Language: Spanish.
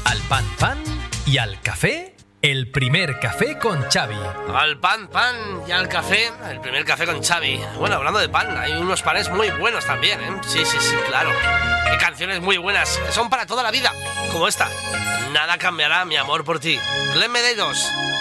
Al pan, pan y al café, el primer café con Xavi. Al pan, pan y al café, el primer café con Xavi. Bueno, hablando de pan, hay unos panes muy buenos también, ¿eh? Sí, claro. Hay canciones muy buenas que son para toda la vida, como esta. Nada cambiará mi amor por ti. Glenn Medeiros.